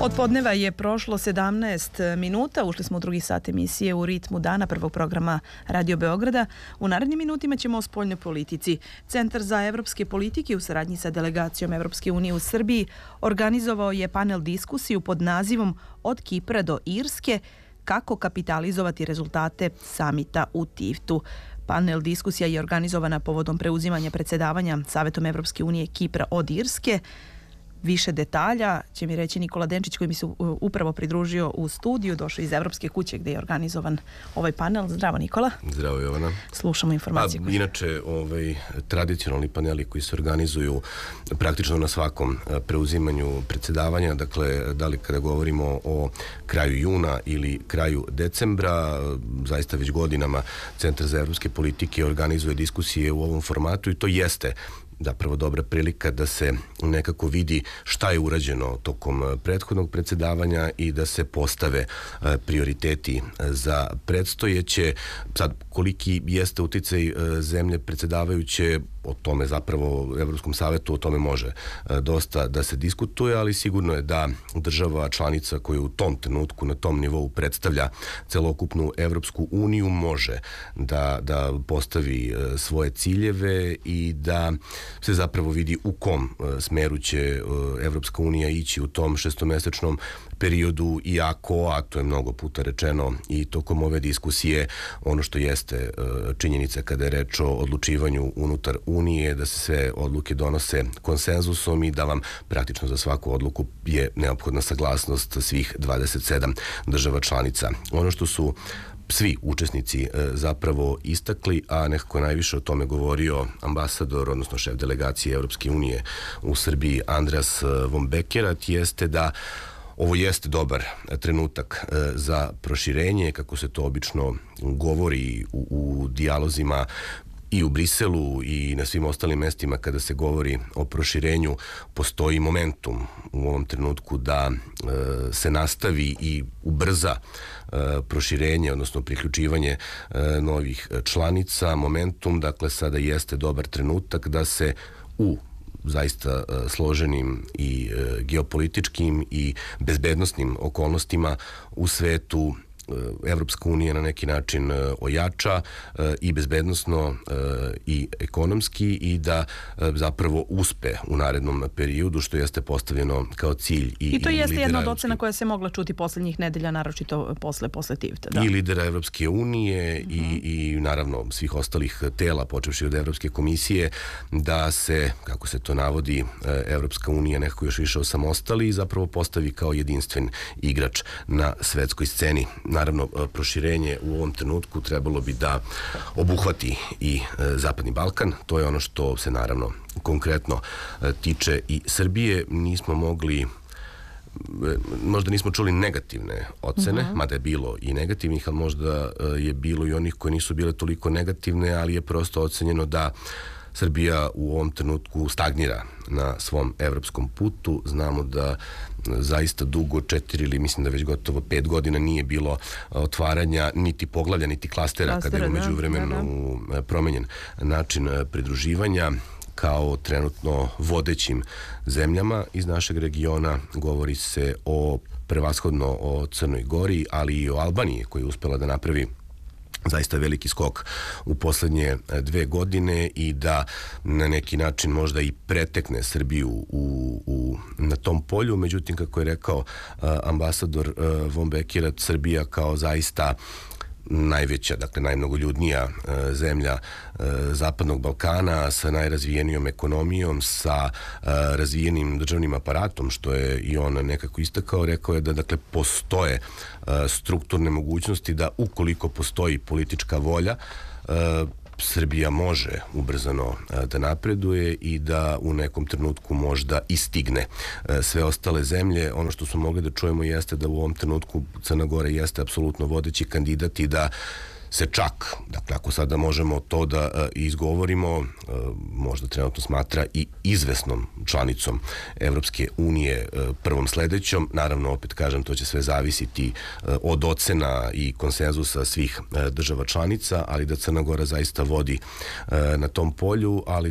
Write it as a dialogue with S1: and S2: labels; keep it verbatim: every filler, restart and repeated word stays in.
S1: Od podneva je prošlo sedamnaest minuta, ušli smo u drugi sat emisije U ritmu dana prvog programa Radio Beograda. U narednim minutima ćemo o spoljnoj politici. Centar za evropske politike u saradnji sa delegacijom Evropske unije u Srbiji organizovao je panel diskusiju pod nazivom Od Kipra do Irske, kako kapitalizovati rezultate samita u Tivtu. Panel diskusija je organizovana povodom preuzimanja predsjedavanja Savetom Evropske unije Kipra od Irske. Više detalja će mi reći Nikola Denčić, koji mi se upravo pridružio u studiju, došao iz Evropske kuće gdje je organizovan ovaj panel. Zdravo Nikola.
S2: Zdravo Jovana.
S1: Slušamo informacije.
S2: A, inače, ovaj, tradicionalni paneli koji se organizuju praktično na svakom preuzimanju predsjedavanja, dakle, da li kada govorimo o kraju juna ili kraju decembra, zaista već godinama Centar za evropske politike organizuje diskusije u ovom formatu i to jeste zapravo dobra prilika da se nekako vidi šta je urađeno tokom prethodnog predsjedavanja i da se postave prioriteti za predstojeće. Sad, koliki jeste uticaj zemlje predsjedavajuće, o tome zapravo u Evropskom savetu, o tome može dosta da se diskutuje, ali sigurno je da država članica koja u tom trenutku, na tom nivou predstavlja celokupnu Evropsku uniju, može da, da postavi svoje ciljeve i da se zapravo vidi u kom smeru će Evropska unija ići u tom šestomesečnom periodu, iako, a to je mnogo puta rečeno i tokom ove diskusije, ono što jeste činjenica kada je reč o odlučivanju unutar Unije, da se sve odluke donose konsenzusom i da vam praktično za svaku odluku je neophodna saglasnost svih dvadeset sedam država članica. Ono što su svi učesnici zapravo istakli, a nekako najviše o tome govorio ambasador, odnosno šef delegacije Evropske unije u Srbiji Andreas von Bekerat, jeste da ovo jeste dobar trenutak za proširenje, kako se to obično govori u, u dijalozima i u Briselu i na svim ostalim mestima kada se govori o proširenju. Postoji momentum u ovom trenutku da e, se nastavi i ubrza e, proširenje, odnosno priključivanje e, novih članica. Momentum, dakle, sada jeste dobar trenutak da se u zaista složenim i geopolitičkim i bezbednosnim okolnostima u svetu Evropska unija na neki način ojača i bezbednosno i ekonomski i da zapravo uspe u narednom periodu, što jeste postavljeno kao cilj. I,
S1: I to
S2: i
S1: jeste jedna od
S2: Evropske...
S1: ocena koja se mogla čuti posljednjih nedelja, naročito posle, posle Tivta. Da.
S2: I lidera Evropske unije uh-huh. i, i naravno svih ostalih tela, počevši od Evropske komisije, da se, kako se to navodi, Evropska unija nekako još više osamostali i zapravo postavi kao jedinstven igrač na svetskoj sceni. Naravno, proširenje u ovom trenutku trebalo bi da obuhvati i Zapadni Balkan. To je ono što se naravno konkretno tiče i Srbije. Nismo mogli, možda nismo čuli negativne ocene, uh-huh. mada je bilo i negativnih, ali možda je bilo i onih koje nisu bile toliko negativne, ali je prosto ocenjeno da Srbija u ovom trenutku stagnira na svom evropskom putu. Znamo da zaista dugo, četiri ili mislim da već gotovo pet godina nije bilo otvaranja niti poglavlja, niti klastera, klastera kada je umeđu vremenu da, da. promenjen način pridruživanja. Kao trenutno vodećim zemljama iz našeg regiona govori se o prevashodno o Crnoj Gori, ali i o Albaniji, koja je uspela da napravi zaista veliki skok u poslednje dve godine i da na neki način možda i pretekne Srbiju u, u, na tom polju. Međutim, kako je rekao uh, ambasador uh, von Bekerat, Srbija kao zaista najveća, dakle najmnogoljudnija e, zemlja e, Zapadnog Balkana sa najrazvijenijom ekonomijom, sa e, razvijenim državnim aparatom, što je i on nekako istakao, rekao je da dakle postoje e, strukturne mogućnosti da ukoliko postoji politička volja, e, Srbija može ubrzano da napreduje i da u nekom trenutku možda i stigne sve ostale zemlje. Ono što smo mogli da čujemo jeste da u ovom trenutku Crna Gora jeste apsolutno vodeći kandidat i da se čak, dakle ako sada možemo to da uh, izgovorimo, uh, možda trenutno smatra i izvesnom članicom Evropske unije uh, prvom sledećom. Naravno, opet kažem, to će sve zavisiti uh, od ocena i konsenzusa svih uh, država članica, ali da Crna Gora zaista vodi uh, na tom polju, ali